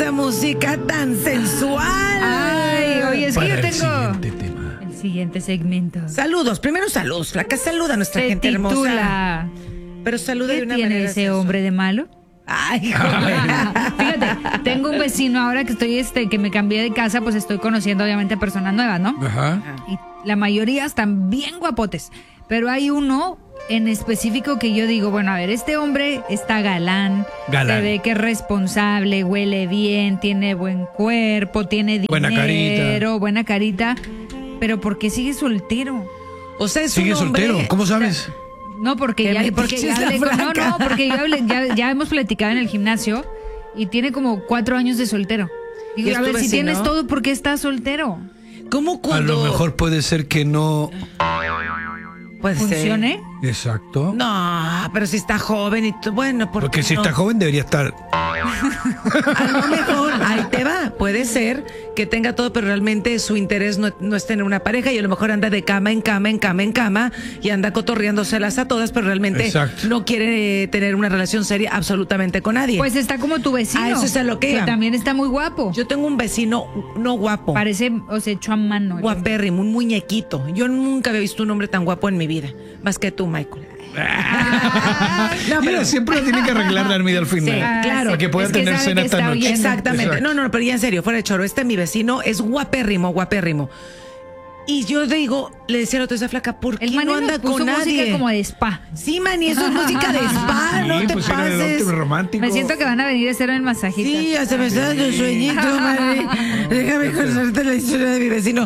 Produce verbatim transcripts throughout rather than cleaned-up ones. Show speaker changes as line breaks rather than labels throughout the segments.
esa música tan sensual.
Ay, oye, es que
Para
yo
el
tengo
siguiente tema.
el siguiente segmento.
Saludos, primero saludos, flaca, saluda a nuestra
Se
gente hermosa.
titula
Pero saluda de
¿Qué
una
tiene
manera
ese
sensual.
hombre de malo?
Ay, joder.
Fíjate, tengo un vecino ahora que estoy, este, que me cambié de casa, pues estoy conociendo obviamente personas nuevas, ¿no?
Ajá.
Y la mayoría están bien guapotes, pero hay uno en específico que yo digo, bueno, a ver, este hombre está galán,
Galán.
se ve que es responsable, huele bien, tiene buen cuerpo, tiene dinero,
Buena carita.
buena carita, pero ¿por qué sigue soltero?
O sea, es
Sigue
un hombre...
soltero. ¿Cómo sabes?
No, porque
Que
ya,
me
porque ya
pinches la
hablé con- no,
flaca.
no, porque ya, hablé- ya, ya hemos platicado en el gimnasio y tiene como cuatro años de soltero.
¿Y
Digo,
es
a
tu
ver, si
vecino?
tienes todo, ¿por qué estás soltero?
¿Cómo
A
cuando...?
lo mejor puede ser que no.
Puede ser.
¿Funcione?
Exacto.
No, pero si está joven y tú, bueno, ¿por
Porque
qué
si
no?
está joven debería estar.
A lo mejor, ahí te va. Puede ser que tenga todo, pero realmente su interés no, no es tener una pareja y a lo mejor anda de cama en cama, en cama, en cama y anda cotorreándoselas a todas, pero realmente
Exacto.
no quiere eh, tener una relación seria absolutamente con nadie.
Pues está como tu vecino.
A eso es a lo que iba.
también está muy guapo.
Yo tengo un vecino no guapo,
Parece, o sea, hecho a mano.
guapérrimo, un muñequito. Yo nunca había visto un hombre tan guapo en mi vida, más que tú, Michael.
No, pero siempre lo tiene que arreglar la Armida al final.
Sí, claro.
Para que pueda
Es que
tener
sabe
cena
que
esta
está
noche.
oyendo.
Exactamente.
Exacto.
No, no, no, pero ya en serio, fuera de choro. Este mi vecino es guapérrimo, guapérrimo. Y yo digo, le decía a la otra esa flaca, ¿por qué
El man
no
nos
anda
puso
con
música
nadie?
como de spa.
Sí, man, y eso es música de spa, no
Sí,
te
pues era del
pases.
óptimo romántico.
Me siento que van a venir a hacer el masajito.
Sí, hasta me está dando sueñito, madre. Déjame contarte la historia de mi vecino.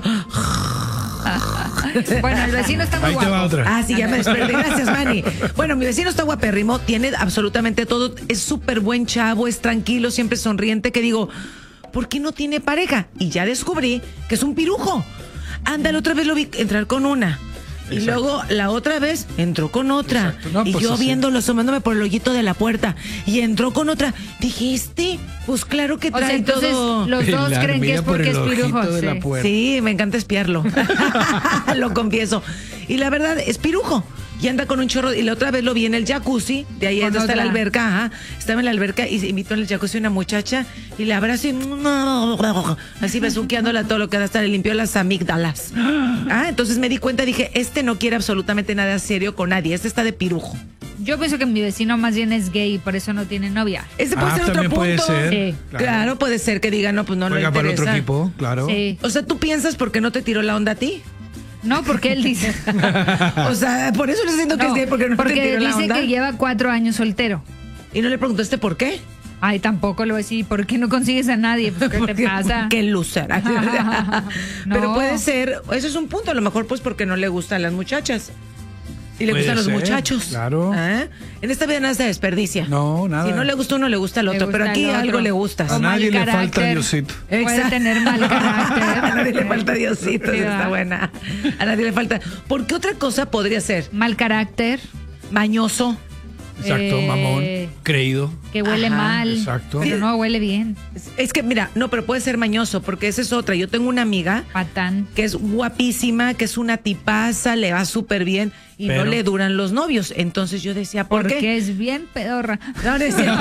Bueno, el vecino está muy
Ahí te va
guapo.
otra.
Ah, sí, ya me desperté. Gracias, Manny. Bueno, mi vecino está guapérrimo, tiene absolutamente todo, es súper buen chavo, es tranquilo, siempre sonriente, que digo, ¿por qué no tiene pareja? Y ya descubrí que es un pirujo. Anda, la otra vez lo vi entrar con una. Y
Exacto.
luego la otra vez entró con otra.
Exacto. No,
y
pues
yo
así.
viéndolo, asomándome por el hoyito de la puerta. Y entró con otra. Dije, este, pues claro que
O sea,
trae
entonces
todo.
los dos
La
creen que
armilla
es
por
porque
el
es pirujo.
ojito de la
sí.
puerta.
Sí, me encanta espiarlo. Lo confieso. Y la verdad, es pirujo. Y anda con un chorro. Y la otra vez lo vi en el jacuzzi. De ahí es
Con
donde está la
otra.
alberca. Ajá. Estaba en la alberca y se invitó en el jacuzzi a una muchacha. Y la abrazo y... así besuqueándola todo lo que da. Hasta le limpió las amígdalas. Ah, entonces me di cuenta. Dije, este no quiere absolutamente nada serio con nadie. Este está de pirujo.
Yo pienso que mi vecino más bien es gay y por eso no tiene novia.
Ese puede
Ah,
ser otro
también
punto.
puede ser.
Sí.
Claro. puede ser que diga, no, pues no, no le
Juega para el
interesa.
otro equipo, claro.
Sí.
O sea, ¿tú piensas porque no te tiró la onda a ti?
No, porque él dice.
O sea, por eso le siento que
No,
es gay, porque no
porque
te tiró la
dice
onda.
que lleva cuatro años soltero.
Y no le preguntaste por qué.
Ay, tampoco le voy a decir, ¿por qué no consigues a nadie? Pues, ¿qué te
Porque-
pasa?
Qué loser.
No.
Pero puede ser, eso es un punto, a lo mejor pues porque no le gustan las muchachas. Y le
Puede
gustan los
ser,
muchachos.
claro.
¿Ah? En esta vida nada se desperdicia.
No, nada.
Si no le gusta uno, le gusta al
Le
otro.
gusta
Pero aquí
el otro.
algo le gusta.
A
O mal
nadie le falta
carácter.
Diosito.
Puede
Exacto.
tener mal carácter.
A nadie le falta Diosito,
Sí,
esa está
va.
buena. A nadie le falta. ¿Por qué otra cosa podría ser?
Mal carácter,
Mañoso.
Exacto,
Eh,
mamón. Creído.
que huele
Ajá,
mal.
exacto.
Pero no huele bien.
Es- Es que, mira, no, pero puede ser mañoso, porque esa es otra. Yo tengo una amiga
Patán.
que es guapísima, que es una tipaza, le va súper bien y
Pero-
no le duran los novios. Entonces yo decía, ¿por
Porque
qué?
es bien pedorra.
No, no es cierto.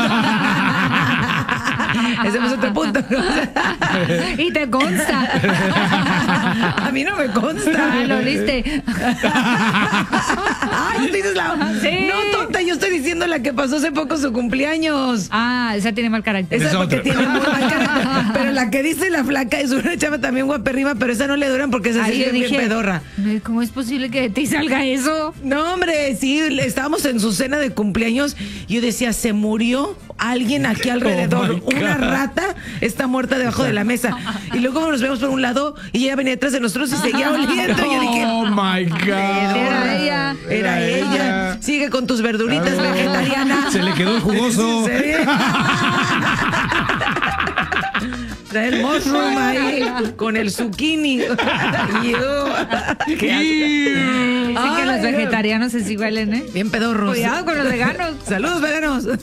Ese es otro punto.
Y te consta.
A mí no me consta.
Ah, lo viste.
Ay, ¿tú dices la...
Sí.
No, tonta, yo estoy diciendo la que pasó hace poco su cumpleaños.
Ah, esa tiene mal carácter.
Esa
Es
porque
otra.
tiene muy mal carácter. Pero la que dice la flaca es una chava también guapérrima, pero esa no le duran porque esa
Ay,
sí
yo
es bien
dije,
pedorra.
¿cómo es posible que de ti salga eso?
No, hombre, sí, le- estábamos en su cena de cumpleaños y yo decía, se murió alguien aquí alrededor.
Oh, my
Una
God.
rata está muerta debajo de la mesa. Y luego nos vemos por un lado y ella venía detrás de nosotros y seguía oliendo. Y yo dije,
Oh my God.
Era ella.
era ella. Sigue con tus verduritas,
Ah.
vegetariana.
Se le quedó el jugoso.
¿En serio? Trae el mushroom ahí con el zucchini. Y yo, qué asco.
Dicen que
Ay,
los
no.
vegetarianos es igual, ¿eh?
Bien pedorros.
Cuidado con los veganos.
Saludos, veganos.